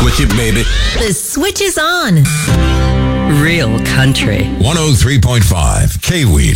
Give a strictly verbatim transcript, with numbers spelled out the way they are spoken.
Switch it, baby. The switch is on. Real country. one oh three point five K-Weed.